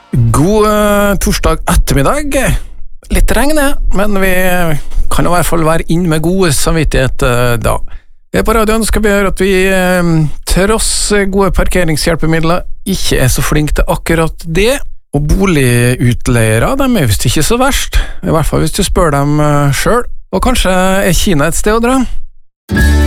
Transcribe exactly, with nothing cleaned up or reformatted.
God uh, torsdag ettermiddag. Litt regn, ja, men vi kan i hvert fall være inn med gode samvittighet uh, da. Her på radioen skal vi høre at vi, uh, tross gode parkeringshjelpemidler, ikke er så flinke til akkurat det. Og boligutleiere, de er visst ikke så verst, i hvert fall hvis du spør dem uh, selv. Og kanskje er Kina et sted å dra?